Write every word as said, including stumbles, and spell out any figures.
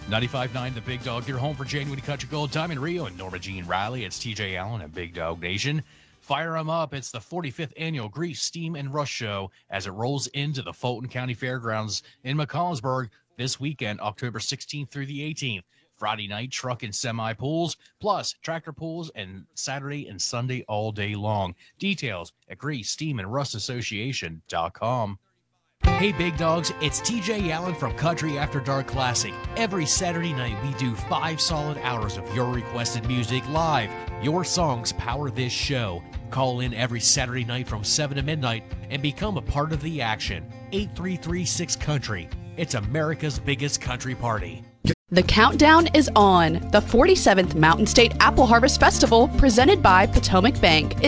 ninety-five point nine The Big Dog, your home for Genuine Country Gold. Diamond Rio and Norma Jean Riley. It's T J Allen at Big Dog Nation. Fire 'em up. It's the forty-fifth Annual Grease, Steam, and Rush Show as it rolls into the Fulton County Fairgrounds in McCollsburg this weekend, October sixteenth through the eighteenth. Friday night, truck and semi pools, plus tractor pools, and Saturday and Sunday all day long. Details at grease steam and rust association dot com. Hey, Big Dogs, it's T J Allen from Country After Dark Classic. Every Saturday night, we do five solid hours of your requested music live. Your songs power this show. Call in every Saturday night from seven to midnight and become a part of the action. eight three three six Country. It's America's biggest country party. The countdown is on. The forty-seventh Mountain State Apple Harvest Festival, presented by Potomac Bank,